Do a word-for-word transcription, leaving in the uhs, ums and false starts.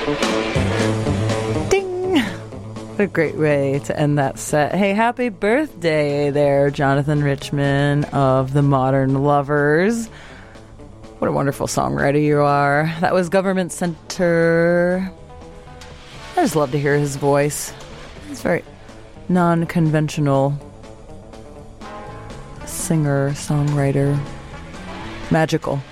Ding! What a great way to end that set. Hey, happy birthday there, Jonathan Richman of the Modern Lovers. What a wonderful songwriter you are. That was Government Center. I just love to hear his voice. He's very non-conventional singer, songwriter. Magical.